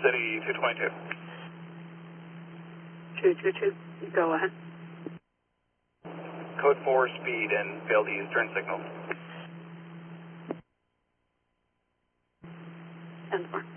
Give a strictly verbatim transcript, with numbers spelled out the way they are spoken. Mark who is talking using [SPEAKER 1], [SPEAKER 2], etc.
[SPEAKER 1] City two twenty-two.
[SPEAKER 2] two two two, go ahead.
[SPEAKER 1] Code four speed and failed to use turn signal.
[SPEAKER 2] ten four.